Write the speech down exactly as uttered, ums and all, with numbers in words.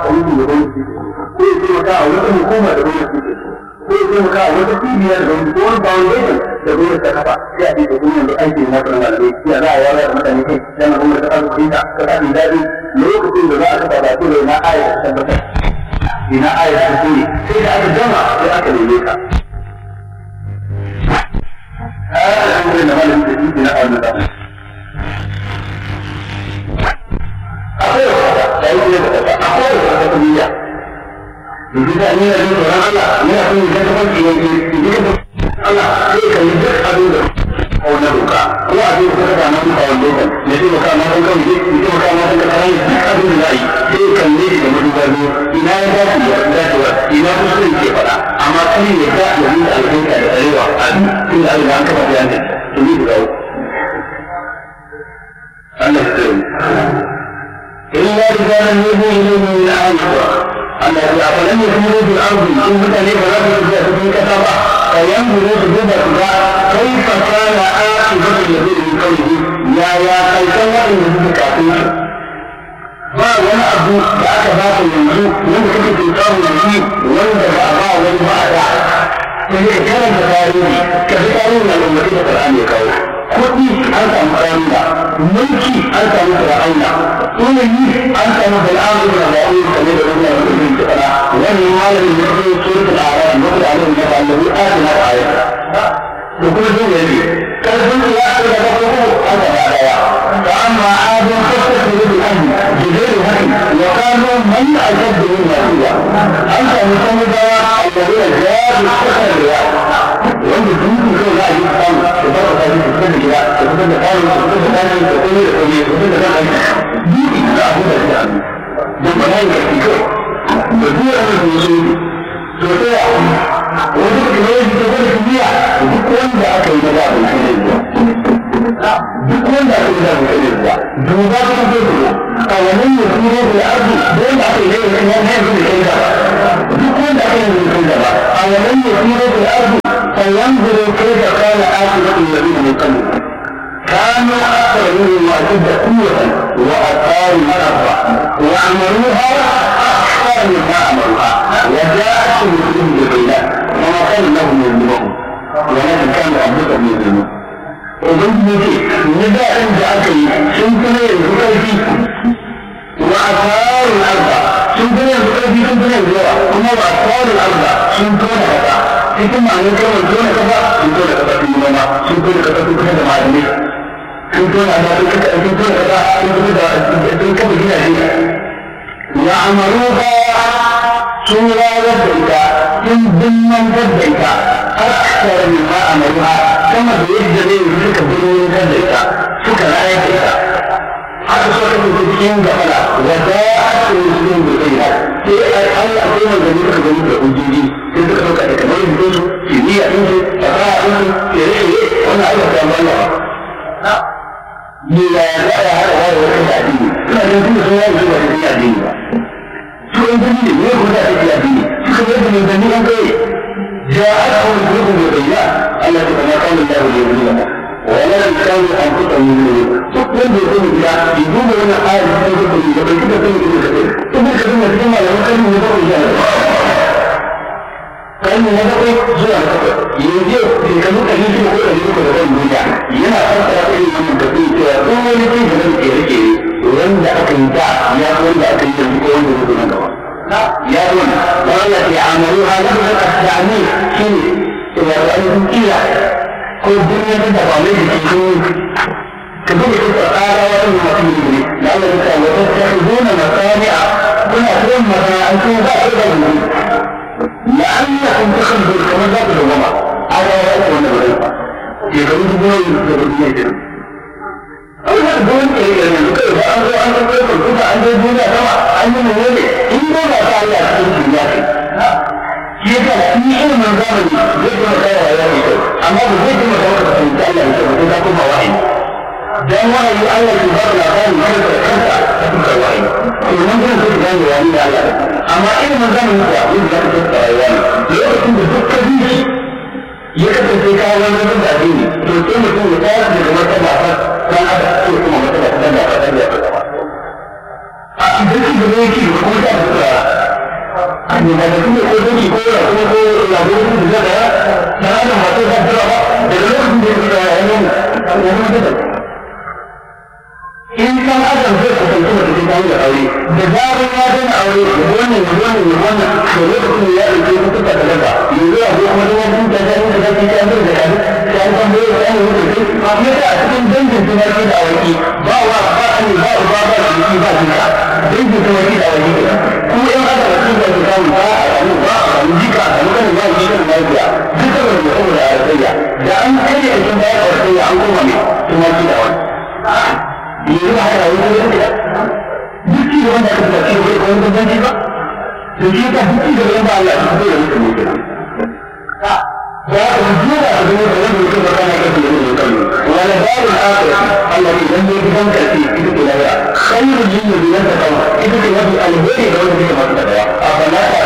kwamitin da gwamnati ko ya taimaka a wata hukuma da gwamnati ko ya taimaka a wata cibiya da gwamnati ko wani foundation da gwamnati ta kafa sai a ce da kuma yanzu aikin na kuma malamai ya za a yawar da mutane kai dan gwamnati ta arziki ta ka kaɗin daɗi lokacin da za a kafa ba ko da na aya ta tabbatar ina aya ta tsiri sai da aka gama sai aka neme ka هذا الأمر إنما لم تجد بناء المدى أقول لا يوجد أقول التقنية يجب أن يكون الله يكون جسدا يجب الله ليس يجب أدوله أو نبكى الله أدوله كذا ما تبقى والبيتا يجب كان ما تنكم يجب كان ما تنكم أدوله الله ليس ليس مجبره إنا يجب ذاته إنا مسلم في فلا أما كل يجب يجب البيت الأيوة كل أيضا أنك مجانا تريد له أن يستوي إلا رجالا يؤمنون من آخرة الذي أفلم يكونوا في الأرض إن كان فلا تجد في كتابة فينظروا سجودة كيف كان عاقبة الذين من قوله يا يا كيف وإن هم كافرون ba wani abu da aka ba ka yanzu wanda kake tunkawo da shi wanda ba a ba wani ba a da sai ka karanta tarihi ka fi tarihin al'ummati da Qur'ani ya kawo kuɗi an samu ƙarami mulki an samu fir'auna ilimi an samu bal'amu da ba'u kamar da wannan mutum ke fara wannan malamin da ke suratul a'raf da kuma alim da Allahu atina ayata da kuma zuwa ne karfin ya ce da kuma an da daya fa amma adun fasatu bil amn bidai hakim wa kanu man ajad min nasiya an samu kuma da alladhi jadu sakhariya wanda duk ko za a yi samu da ba ta yi da gida da kuma da kawo da kuma da kawo da kuma da kuma da kawo duk da abu da ya da bayan da kike da duk wanda ke so to sai wani kuma yake da wani duniya duk wanda aka yi da ba da shi duk wanda aka yi da ba da shi duba ta ko a wannan ne kuma da arzu da aka yi da wannan ne da duk wanda aka yi da ba a wannan ne kuma da arzu فينظروا كيف كان عاقبة الذين من قبل كانوا أكثر منهم وأشد قوة وأثاروا الأرض وعملوها أكثر مما عملوها وجاءتهم رسلهم بالبينات وما كان لهم يظلمون ولكن كانوا أنفسهم يظلمون وبنتي نداء عند أكل سنتين وكيفي وأثاروا الأرض سنتين وكيفي سنتين وما وأثاروا الأرض سنتين وكيفي cikin ma'anin kawai dole kafa sun dole kafa sun noma sun dole kafa sun kusa da ma'adini sun dole kafa sun kusa sun dole kafa sun kusa da sun kafa gidaje ya amaru ba sun rawar da ita sun dimmantar da ita aksar min ma amaru ha sama da yadda ne suka dimmantar da ita suka rayar da ita haka suka kafa cikin gafara wadda ake musulun da kai sai Allah sai wanda ne suka gani da hujjoji sai suka ɗauka da kamar yin su kimiyya ɗin su fasaha ɗin su tsere-tsere wannan aika ta ba Allah ne ya za a haɗa wa da wata da addini suna jin tun da sun yawo zuwa da addini ba su ɗan gani ne ne kuma da ake addini suka yadda mai gani an kai ja a kawai gudun da bayyana Allah ta kama kawai da wani wani ba wala da kawai an kusa wani wani duk wanda ya sani gida ya duba wani ayat da ta gudu da bai kika sani gida da kai kuma ka zama cikin malaman kalmi ne ba ku yi kan na bakwai zuwa na bakwai yanzu shekaru ɗari shida ko ɗari uku da zan duniya yana fassara irin wannan da zai cewa ko wani kai da zan kere kere wanda aka yi da ya wanda aka yi yanzu ko wanda zai nan gaba ya wanda wanda ke amaru a nan da asami shi ne cewa da an kila ko duniya da ba mai da shi ka duba shi ta tsara wani mutum ne da Allah ya sa wata ta huduna masani'a kuna kuma masana'antu ba su da wani لأنكم تخرجوا كما ذاك الجماعة على رأس والنبرية يقولون بوين يقولون أولا بوين كريم يقولون أنه أنه يقول كنت عند الدنيا كما أنه مولي إنه ما تعالى أكثر في الناس يقول في من زمن زيت مكاية ويأتي أما بزيت مكاية فإن تعالى يقول كنت أكون موعين جمعه يؤلف الباب الأخير كيف يخلق تلك الوحيد المنزل في الجانب يعني على أما إذا من زمن يقول لك تلك الوحيد لو كنت تلك بيش يكتب في كاوان من الدين تلتين يكون مثال لكمتبع كان أبدا تلك ممتبع تلك تلك تلك أكيد بيكي بكل أبدا ne ba da kuma ko dani ko da kuma ko labarin da da na da masu da ba da lokacin da ya yi wannan da in kan adam zai kasance da cikin hanyar aure da zarar ya daina aure da wannan da wannan da wannan da lokacin ya ɗauke su suka da daga yanzu a zo kuma zuwa sun tafiya inda za su yi an zai da kadu sai an tambaye da an yi wuce sai amma da a cikin dangin tumaki da awaki ba wa ba an ba uba ba jiki ba jika dangin tumaki da awaki kenan kuma in aka da sun zai samu ba a samu ba a samu jika a samu kanin ba jika da lafiya duk da wani mutum da arsayya da an kai a cikin bayan arsayya an koma ne tumaki da wani yanzu ba haka wani yanzu da duk ci gaban da aka tafi da wani bambanci ba da shi ka duk ci gaban ba Allah shi zai rika mai kira ba ka ji da abin da wani mutum ba kana kake yin da kai wala dalil akhir Allah ne dan ne gidan karfi ita ce lahira khairul lil ladina taqaw ita ce mafi alheri da wanda take